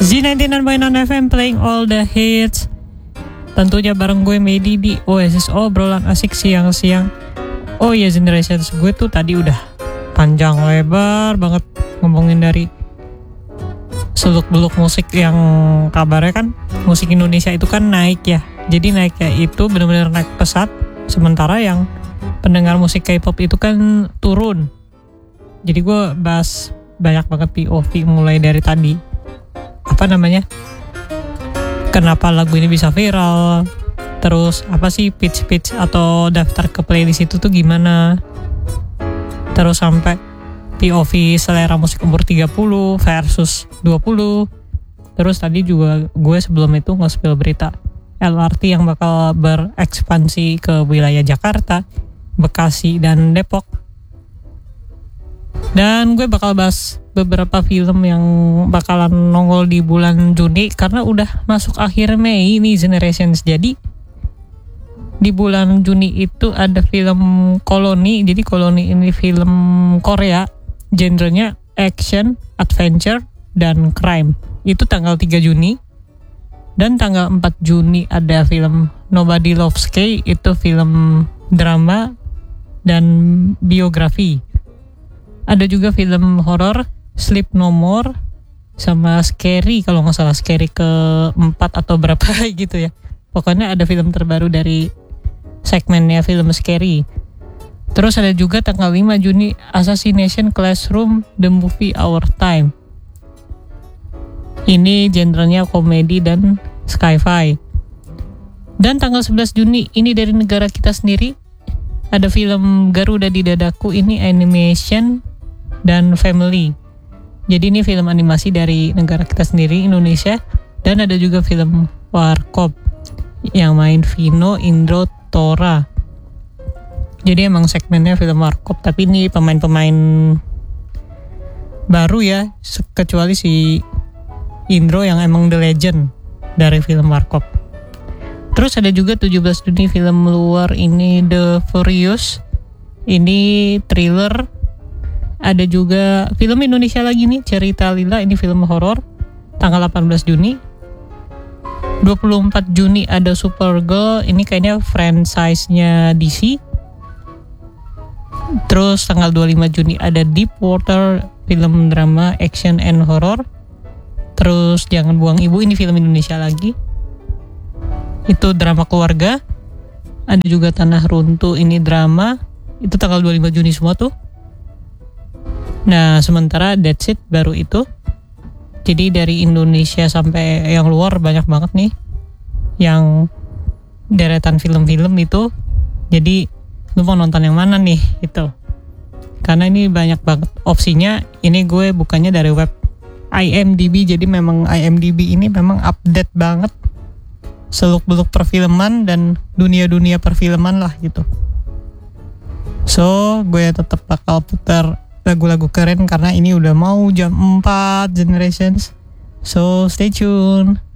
Z99.9 FM playing all the hits. Tentunya bareng gue Medi di Oasis obrolan asik siang-siang. Oh iya, Generations, gue tuh tadi udah panjang lebar banget ngomongin dari seluk-beluk musik yang kabarnya kan musik Indonesia itu kan naik ya. Jadi naiknya itu benar-benar naik pesat, sementara yang pendengar musik K-pop itu kan turun. Jadi gue bahas banyak banget POV mulai dari tadi. Kenapa lagu ini bisa viral, terus apa sih pitch atau daftar ke playlist itu tuh gimana, terus sampai POV selera musik umur 30 versus 20. Terus tadi juga gue sebelum itu nge-spill berita LRT yang bakal berekspansi ke wilayah Jakarta, Bekasi, dan Depok. Dan gue bakal bahas beberapa film yang bakalan nongol di bulan Juni karena udah masuk akhir Mei ini Generations. Jadi di bulan Juni itu ada film Koloni. Jadi Koloni ini film Korea, genrenya action, adventure, dan crime. Itu tanggal 3 Juni. Dan tanggal 4 Juni ada film Nobody Loves K, itu film drama dan biografi. Ada juga film horor Sleep No More sama Scary, kalau nggak salah Scary ke-4 atau berapa gitu ya. Pokoknya ada film terbaru dari segmennya film Scary. Terus ada juga tanggal 5 Juni Assassination Classroom The Movie Our Time. Ini genrenya komedi dan sci-fi. Dan tanggal 11 Juni ini dari negara kita sendiri ada film Garuda di Dadaku, ini animation dan family. Jadi ini film animasi dari negara kita sendiri, Indonesia. Dan ada juga film Warkop yang main Vino, Indro, Tora. Jadi emang segmennya film Warkop, tapi ini pemain-pemain baru ya, kecuali si Indro yang emang the legend dari film Warkop. Terus ada juga 17 Juni film luar, ini The Furious. Ini thriller. Ada juga film Indonesia lagi nih, Cerita Lila, ini film horor, tanggal 18 Juni. 24 Juni ada Supergirl, ini kayaknya franchise-nya DC. Terus tanggal 25 Juni ada Deep Water, film drama, action, and horror. Terus Jangan Buang Ibu, ini film Indonesia lagi, itu drama keluarga. Ada juga Tanah Runtuh, ini drama, itu tanggal 25 Juni semua tuh. Nah, sementara that's it, baru itu. Jadi dari Indonesia sampai yang luar banyak banget nih yang deretan film-film itu. Jadi lu mau nonton yang mana nih itu, karena ini banyak banget opsinya. Ini gue bukannya dari web IMDb, jadi memang IMDb ini memang update banget seluk-beluk perfilman dan dunia-dunia perfilman lah gitu. So gue tetap bakal putar lagu-lagu keren karena ini udah mau jam 4 Generations. So stay tune.